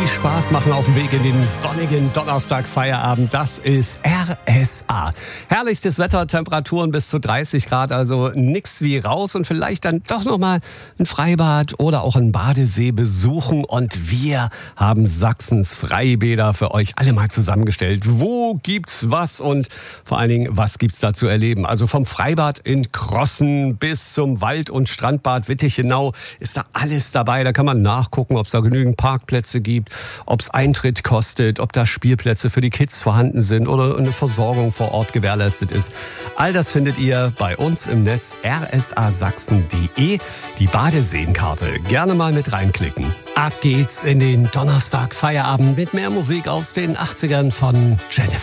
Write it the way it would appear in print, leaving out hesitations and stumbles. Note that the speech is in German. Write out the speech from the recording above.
die Spaß machen auf dem Weg in den sonnigen Donnerstag-Feierabend. Das ist RSA. Herrlichstes Wetter, Temperaturen bis zu 30 Grad, also nix wie raus und vielleicht dann doch nochmal ein Freibad oder auch einen Badesee besuchen. Und wir haben Sachsens Freibäder für euch alle mal zusammengestellt. Wo gibt's was und vor allen Dingen, was gibt's da zu erleben? Also vom Freibad in Krossen bis zum Wald- und Strandbad Wittichenau ist da alles dabei. Da kann man nachgucken, ob es da genügend Parkplätze gibt, ob es Eintritt kostet, ob da Spielplätze für die Kids vorhanden sind oder eine Versorgung vor Ort gewährleistet ist. All das findet ihr bei uns im Netz rsasachsen.de. Die Badeseenkarte. Gerne mal mit reinklicken. Ab geht's in den Donnerstag-Feierabend mit mehr Musik aus den 80ern von Jennifer.